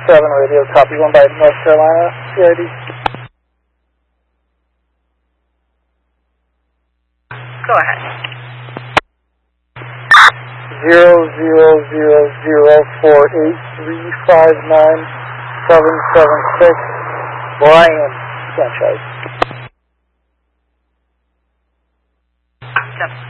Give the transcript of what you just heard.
radio, copy 1 by North Carolina, CID. Go ahead. 00048359776, Brian Sanchez.